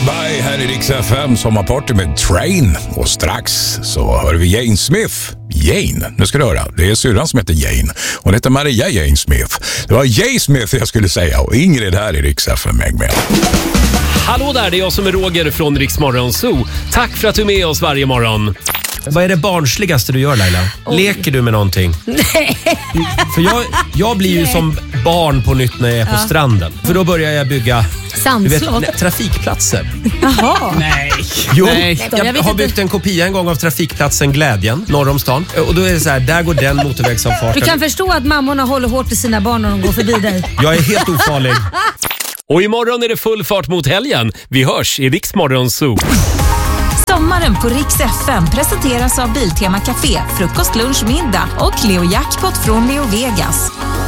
Goodbye här i Rix FM, sommarparty med Train. Och strax så hör vi Jane Smith. Jane, nu ska du höra. Det är syrran som heter Jane. Hon heter Maria Jane Smith. Det var Jane Smith jag skulle säga. Och Ingrid här i Rix FM med. Hallå där, det är jag som är Roger från Rix Morgon Zoo. Tack för att du är med oss varje morgon. Vad är det barnsligaste du gör, Laila? Leker du med någonting? Nej. För jag blir ju som barn på nytt när jag är på stranden. För då börjar jag bygga trafikplatser. Jaha. Nej. Jag har byggt en kopia en gång av trafikplatsen Glädjen norr om stan. Och då är det så här, där går den motorvägsavfarten. Du kan förstå att mammorna håller hårt i sina barn när de går förbi dig. Jag är helt ofarlig. Och imorgon är det full fart mot helgen. Vi hörs i Rix Morgon Zoo. Sommaren på Rix FM presenteras av Biltema Café, frukost, lunch, middag och Leo Jackpot från Leo Vegas.